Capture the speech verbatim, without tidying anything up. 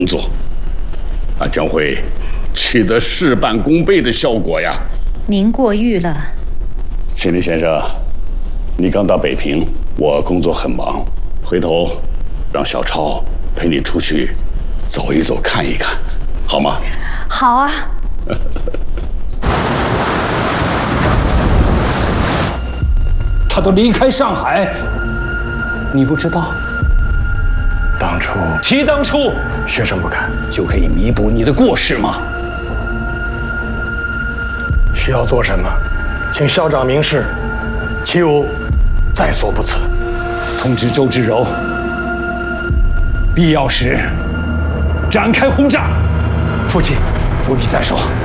工作，那将会取得事半功倍的效果呀。 您过誉了。 心理先生，你刚到北平，我工作很忙，回头让小超陪你出去走一走，看一看，好吗？ 好啊。 他都离开上海，你不知道？ 当初提当初， 学生不敢， 就可以弥补你的过失吗？ 需要做什么，请校长明示，其吾在所不辞。 通知周志柔，必要时展开轰炸。父亲，不必再说。